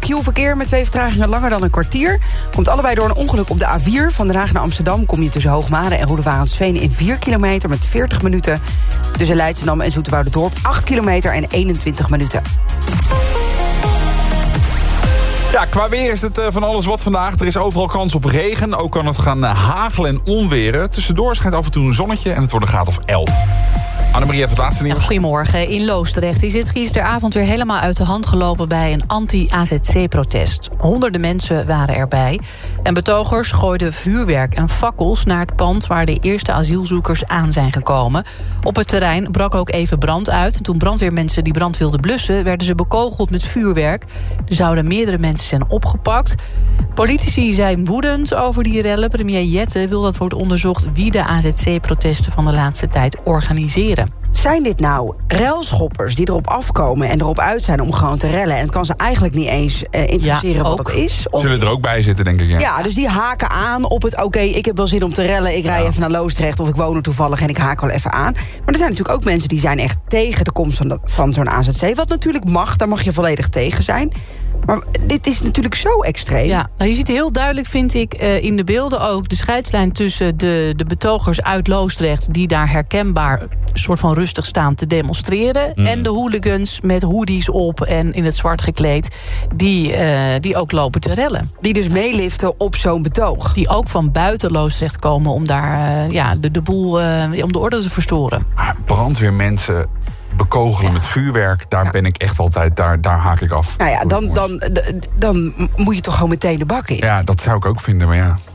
Q-verkeer met 2 vertragingen langer dan een kwartier. Komt allebei door een ongeluk op de A4. Van Den Haag naar Amsterdam kom je tussen Hoogmade en Roelevarensveen in 4 kilometer met 40 minuten. Tussen Leidschendam en Zoeterwouderdorp 8 kilometer en 21 minuten. Ja, qua weer is het van alles wat vandaag. Er is overal kans op regen. Ook kan het gaan hagelen en onweren. Tussendoor schijnt af en toe een zonnetje en het wordt een graad of 11. Annemarie heeft het laatste nieuws. Goedemorgen. In Loosdrecht is het gisteravond weer helemaal uit de hand gelopen bij een anti-AZC-protest. Honderden mensen waren erbij. En betogers gooiden vuurwerk en fakkels naar het pand waar de eerste asielzoekers aan zijn gekomen. Op het terrein brak ook even brand uit. Toen brandweermensen die brand wilden blussen, werden ze bekogeld met vuurwerk. Er zouden meerdere mensen zijn opgepakt. Politici zijn woedend over die rellen. Premier Jette wil dat wordt onderzocht wie de AZC-protesten van de laatste tijd organiseren. Zijn dit nou relschoppers die erop afkomen en erop uit zijn om gewoon te rellen? En het kan ze eigenlijk niet eens interesseren wat het is. Of zullen er ook bij zitten, denk ik. Ja, dus die haken aan op het oké, ik heb wel zin om te rellen. Ik rij even naar Loosdrecht of ik woon er toevallig en ik haak wel even aan. Maar er zijn natuurlijk ook mensen die zijn echt tegen de komst van zo'n AZC. Wat natuurlijk mag, daar mag je volledig tegen zijn. Maar dit is natuurlijk zo extreem. Ja, nou, je ziet heel duidelijk, vind ik, in de beelden ook de scheidslijn tussen de betogers uit Loosdrecht die daar herkenbaar soort van rustig staan te demonstreren. En de hooligans met hoodies op en in het zwart gekleed die ook lopen te rellen. Die dus meeliften op zo'n betoog. Die ook van buiten Loosdrecht komen om daar de boel om de orde te verstoren. Maar brandweermensen bekogelen met vuurwerk, daar ben ik echt altijd, daar haak ik af. Nou ja, dan moet je toch gewoon meteen de bak in. Ja, dat zou ik ook vinden, maar ja.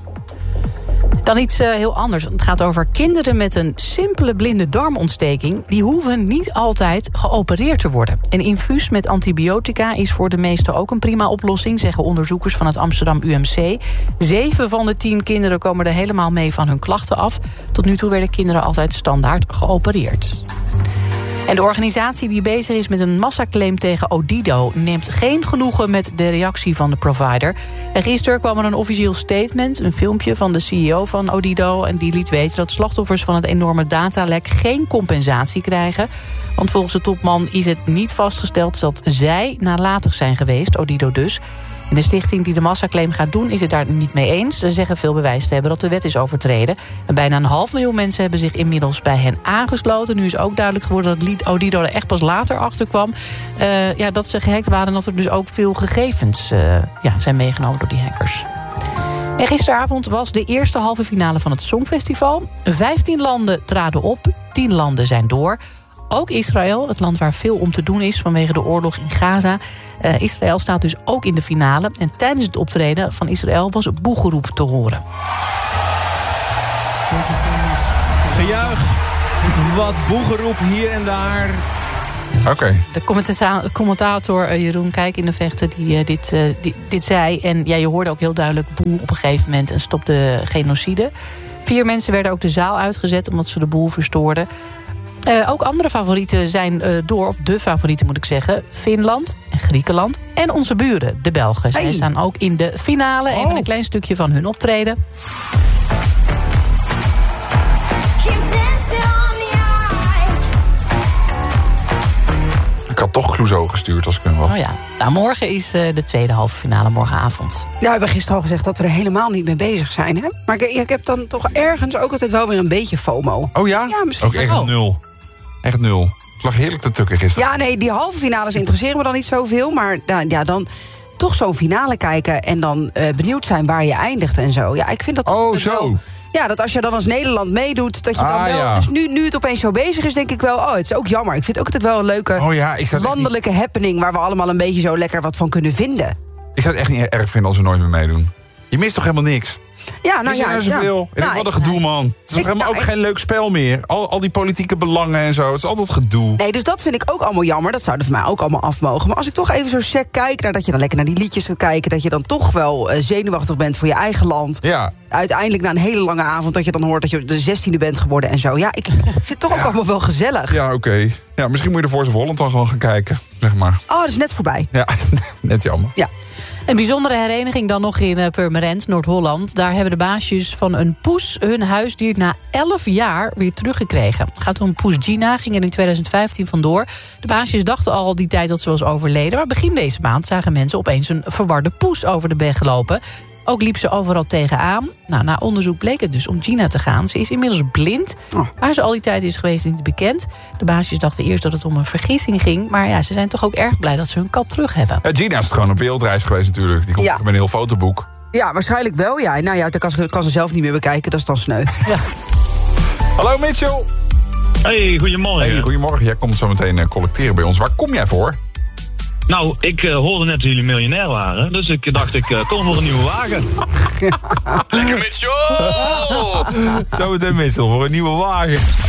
Dan iets heel anders. Het gaat over kinderen met een simpele blinde darmontsteking. Die hoeven niet altijd geopereerd te worden. Een infuus met antibiotica is voor de meesten ook een prima oplossing, zeggen onderzoekers van het Amsterdam UMC. 7 van de 10 kinderen komen er helemaal mee van hun klachten af. Tot nu toe werden kinderen altijd standaard geopereerd. En de organisatie die bezig is met een massaclaim tegen Odido neemt geen genoegen met de reactie van de provider. En gisteren kwam er een officieel statement, een filmpje van de CEO van Odido, en die liet weten dat slachtoffers van het enorme datalek geen compensatie krijgen. Want volgens de topman is het niet vastgesteld dat zij nalatig zijn geweest, Odido dus. En de stichting die de massaclaim gaat doen is het daar niet mee eens. Ze zeggen veel bewijs te hebben dat de wet is overtreden. En bijna 500.000 mensen hebben zich inmiddels bij hen aangesloten. Nu is ook duidelijk geworden dat Odido er echt pas later achter kwam. Dat ze gehackt waren en dat er dus ook veel gegevens zijn meegenomen door die hackers. En gisteravond was de eerste halve finale van het Songfestival. 15 landen traden op, 10 landen zijn door. Ook Israël, het land waar veel om te doen is vanwege de oorlog in Gaza. Israël staat dus ook in de finale. En tijdens het optreden van Israël was boegeroep te horen. Gejuich, wat boegeroep hier en daar. Oké. De commentator Jeroen Kijk in de Vechten die dit zei. En je hoorde ook heel duidelijk boe op een gegeven moment en stopte genocide. 4 mensen werden ook de zaal uitgezet omdat ze de boel verstoorden. Ook andere favorieten zijn door, of de favorieten moet ik zeggen, Finland en Griekenland en onze buren, de Belgen. Zij staan ook in de finale. Even een klein stukje van hun optreden. Ik had toch Clouseau gestuurd als ik hem was. Oh ja. Nou, morgen is de tweede halve finale, morgenavond. Ja, we hebben gisteren al gezegd dat we er helemaal niet mee bezig zijn. Hè? Maar ik heb dan toch ergens ook altijd wel weer een beetje FOMO. Oh ja? Ja, misschien ook echt 0. Echt 0. Het lag heerlijk te tukken gisteren. Ja, nee, die halve finales interesseren me dan niet zoveel. Maar dan toch zo'n finale kijken en dan benieuwd zijn waar je eindigt en zo. Ja, ik vind dat zo. Ja, dat als je dan als Nederland meedoet, dat je dan wel. Ja. Dus nu het opeens zo bezig is, denk ik wel, het is ook jammer. Ik vind ook altijd wel een leuke landelijke happening waar we allemaal een beetje zo lekker wat van kunnen vinden. Ik zou het echt niet erg vinden als we nooit meer meedoen. Je mist toch helemaal niks? Ja, nou ja. Zoveel. Wat een gedoe, man. Het is toch helemaal ook geen leuk spel meer. Al die politieke belangen en zo. Het is altijd gedoe. Nee, dus dat vind ik ook allemaal jammer. Dat zouden voor mij ook allemaal af mogen. Maar als ik toch even zo sec kijk, dat je dan lekker naar die liedjes gaat kijken, dat je dan toch wel zenuwachtig bent voor je eigen land. Ja. Uiteindelijk na een hele lange avond dat je dan hoort dat je de 16e bent geworden en zo. Ja, ik vind het toch ook allemaal wel gezellig. Ja, oké. Ja, misschien moet je de Voice of Holland dan gewoon gaan kijken, zeg maar. Oh, dat is net voorbij. Ja, net jammer. Ja. Een bijzondere hereniging dan nog in Purmerend, Noord-Holland. Daar hebben de baasjes van een poes hun huisdier na 11 jaar weer teruggekregen. Het gaat om poes Gina, ging er in 2015 vandoor. De baasjes dachten al die tijd dat ze was overleden. Maar begin deze maand zagen mensen opeens een verwarde poes over de weg lopen. Ook liep ze overal tegenaan. Nou, na onderzoek bleek het dus om Gina te gaan. Ze is inmiddels blind. Waar ze al die tijd is geweest, is niet bekend. De baasjes dachten eerst dat het om een vergissing ging. Maar ja, ze zijn toch ook erg blij dat ze hun kat terug hebben. Gina is gewoon op wereldreis geweest natuurlijk. Die komt met een heel fotoboek. Ja, waarschijnlijk wel. Ja. Nou ja, dan kan ze zelf niet meer bekijken. Dat is dan sneu. Ja. Hallo Mitchell. Hey, goedemorgen. Hey, goedemorgen. Jij komt zo meteen collecteren bij ons. Waar kom jij voor? Nou, ik hoorde net dat jullie miljonair waren. Dus ik dacht, ik kom voor een nieuwe wagen. Lekker Mitchell! Zo meteen Mitchell voor een nieuwe wagen.